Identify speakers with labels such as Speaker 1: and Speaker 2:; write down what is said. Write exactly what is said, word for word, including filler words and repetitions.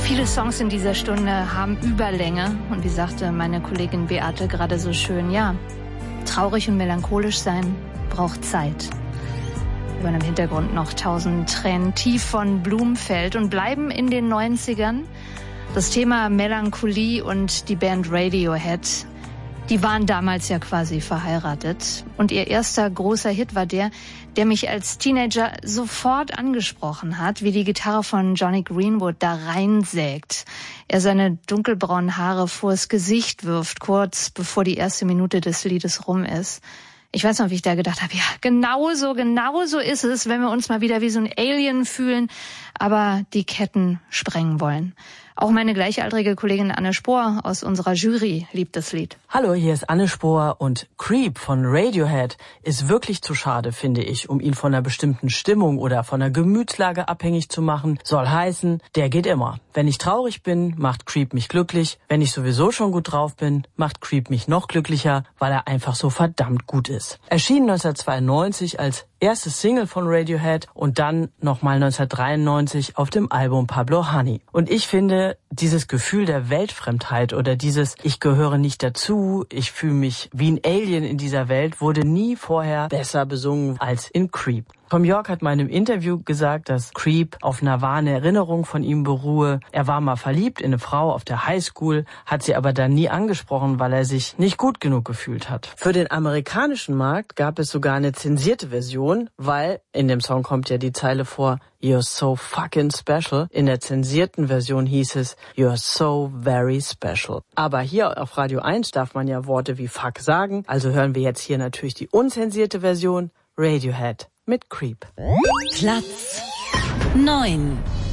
Speaker 1: Viele Songs in dieser Stunde haben Überlänge. Und wie sagte meine Kollegin Beate gerade so schön, ja, traurig und melancholisch sein braucht Zeit. Wir hören im Hintergrund noch Tausend Tränen tief von Blumfeld und bleiben in den neunzigern. Das Thema Melancholie und die Band Radiohead, die waren damals ja quasi verheiratet. Und ihr erster großer Hit war der, der mich als Teenager sofort angesprochen hat, wie die Gitarre von Johnny Greenwood da reinsägt. Er seine dunkelbraunen Haare vors Gesicht wirft, kurz bevor die erste Minute des Liedes rum ist. Ich weiß noch, wie ich da gedacht habe, ja, genau so, genau so ist es, wenn wir uns mal wieder wie so ein Alien fühlen, aber die Ketten sprengen wollen. Auch meine gleichaltrige Kollegin Anne Spohr aus unserer Jury liebt das Lied.
Speaker 2: Hallo, hier ist Anne Spohr und Creep von Radiohead ist wirklich zu schade, finde ich, um ihn von einer bestimmten Stimmung oder von einer Gemütslage abhängig zu machen. Soll heißen, der geht immer. Wenn ich traurig bin, macht Creep mich glücklich. Wenn ich sowieso schon gut drauf bin, macht Creep mich noch glücklicher, weil er einfach so verdammt gut ist. Erschien neunzehnhundertzweiundneunzig als erste Single von Radiohead und dann nochmal neunzehnhundertdreiundneunzig auf dem Album Pablo Honey. Und ich finde, dieses Gefühl der Weltfremdheit oder dieses ich gehöre nicht dazu, ich fühle mich wie ein Alien in dieser Welt, wurde nie vorher besser besungen als in Creep. Tom York hat mal in einem Interview gesagt, dass Creep auf einer wahren Erinnerung von ihm beruhe. Er war mal verliebt in eine Frau auf der Highschool, hat sie aber dann nie angesprochen, weil er sich nicht gut genug gefühlt hat. Für den amerikanischen Markt gab es sogar eine zensierte Version, weil in dem Song kommt ja die Zeile vor, You're so fucking special. In der zensierten Version hieß es, You're so very special. Aber hier auf Radio eins darf man ja Worte wie fuck sagen, also hören wir jetzt hier natürlich die unzensierte Version, Radiohead mit Creep.
Speaker 3: Platz neun.